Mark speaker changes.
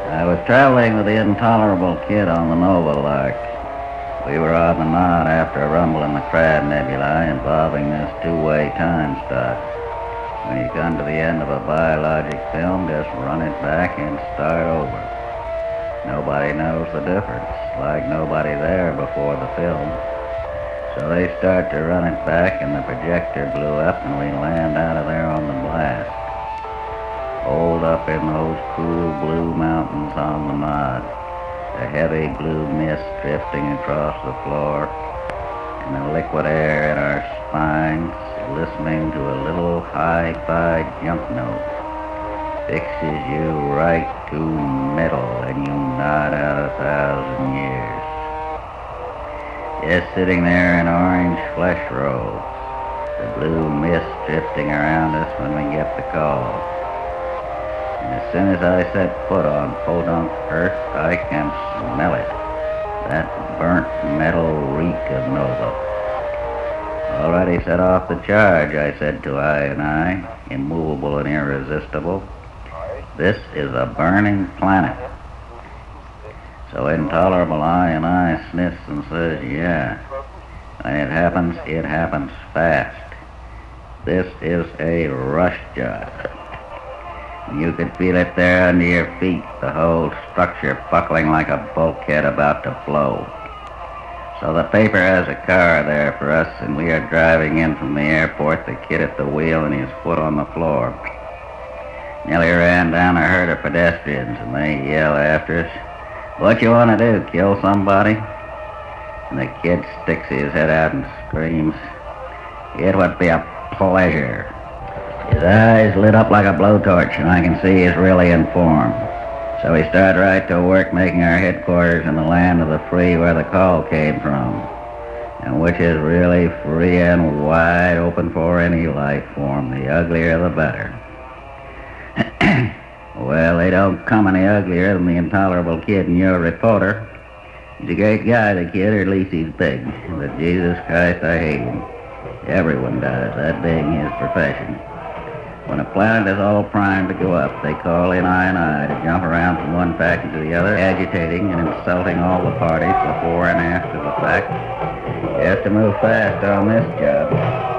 Speaker 1: I was traveling with the Intolerable Kid on the Nova Lark. We were on the Nod after a rumble in the Crab Nebula involving this two-way time stock. When you come to the end of a biologic film, just run it back and start over. Nobody knows the difference, like nobody there before the film. So they start to run it back, and the projector blew up, and we land out of there on the blast. Holed up in those cool blue mountains on the Nod, the heavy blue mist drifting across the floor, and the liquid air in our spines, listening to a little hi-fi jump note. Fixes you right to metal, and you nod out 1,000 years. Just sitting there in orange flesh robes, the blue mist drifting around us when we get the call. And as soon as I set foot on Podunk Earth, I can smell it. That burnt metal reek of Nova. Already set off the charge, I said to I, immovable and irresistible. This is a burning planet. So Intolerable I sniffs and says, yeah. When it happens fast. This is a rush job. You could feel it there under your feet, the whole structure buckling like a bulkhead about to blow. So the paper has a car there for us, and we are driving in from the airport, the kid at the wheel and his foot on the floor. Nearly ran down a herd of pedestrians, and they yell after us, "What you want to do, kill somebody?" And the kid sticks his head out and screams, "It would be a pleasure." His eyes lit up like a blowtorch, and I can see he's really informed. So we start right to work making our headquarters in the land of the free where the call came from, and which is really free and wide open for any life form. The uglier the better. Well, they don't come any uglier than the Intolerable Kid and your reporter. He's a great guy, the kid, or at least he's big. But Jesus Christ, I hate him. Everyone does, that being his profession. When a planet is all primed to go up, they call in I to jump around from one faction to the other, agitating and insulting all the parties before and after the fact. You have to move fast on this job.